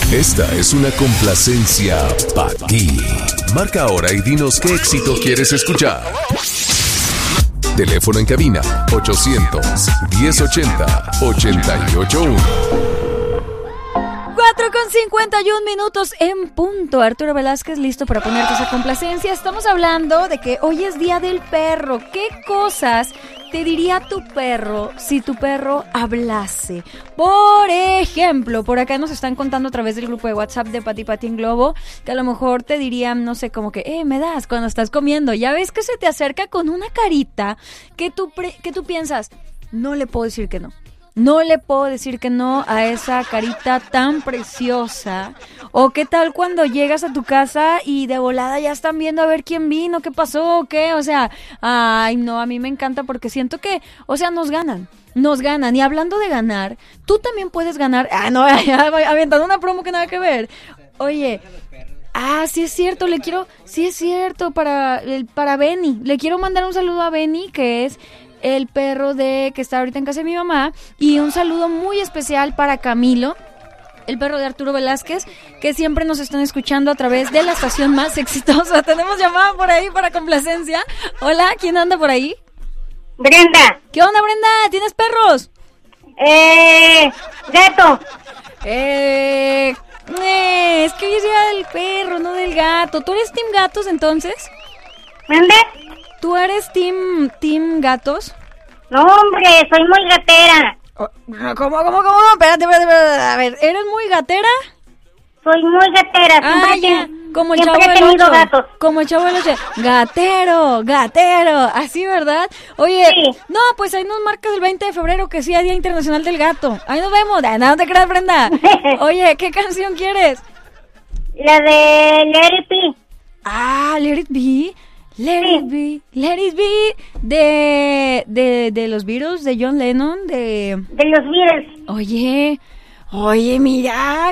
Esta es una complacencia para ti. Marca ahora y dinos qué éxito quieres escuchar. Teléfono en cabina 800-1080-881. 4:51 en punto. Arturo Velázquez, listo para ponerte esa complacencia. Estamos hablando de que hoy es Día del Perro. ¿Qué cosas te diría tu perro si tu perro hablase? Por ejemplo, por acá nos están contando a través del grupo de WhatsApp de Pati Pati en Globo que a lo mejor te dirían, no sé, como que, me das cuando estás comiendo. Ya ves que se te acerca con una carita que tú piensas, no le puedo decir que no. No le puedo decir que no a esa carita tan preciosa. O qué tal cuando llegas a tu casa y de volada ya están viendo a ver quién vino, qué pasó, qué, o sea, ay no, a mí me encanta porque siento que, o sea, nos ganan. Y hablando de ganar, tú también puedes ganar. Aventando una promo que nada que ver. Oye, sí es cierto, para Benny. Le quiero mandar un saludo a Benny, que es el perro que está ahorita en casa de mi mamá, y un saludo muy especial para Camilo, el perro de Arturo Velázquez, que siempre nos están escuchando a través de la estación más exitosa. Tenemos llamada por ahí para complacencia. Hola, ¿quién anda por ahí? Brenda. ¿Qué onda, Brenda? ¿Tienes perros? Gato. Es que hoy es día del perro, no del gato. ¿Tú eres team gatos entonces? ¿Mande? ¿Tú eres team gatos? No, hombre, soy muy gatera. ¿Cómo? Espérate. A ver, ¿eres muy gatera? Soy muy gatera. Ya. Como el siempre Chavo he tenido del 8. gatos. Como el Chavo del 8. Gatero. Así, ¿verdad? Oye, sí. No, pues ahí nos marcas el 20 de febrero que sí, Día Internacional del Gato. Ahí nos vemos. No te creas, Brenda. Oye, ¿qué canción quieres? La de Let It Be. Let It Be. Let It Be, de los Beatles, de John Lennon, de los Beatles. Oye, mira,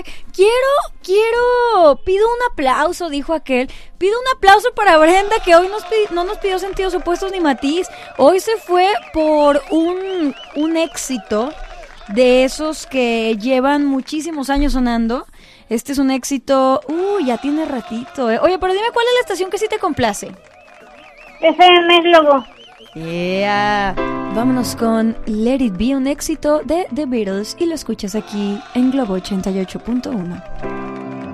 pido un aplauso, dijo aquel. Pido un aplauso para Brenda, que hoy no nos pidió sentidos opuestos ni matiz. Hoy se fue por un éxito de esos que llevan muchísimos años sonando. Este es un éxito, ya tiene ratito. Oye, pero dime, ¿cuál es la estación que sí te complace? FM Globo. Vámonos con Let It Be, un éxito de The Beatles, y lo escuchas aquí en Globo 88.1.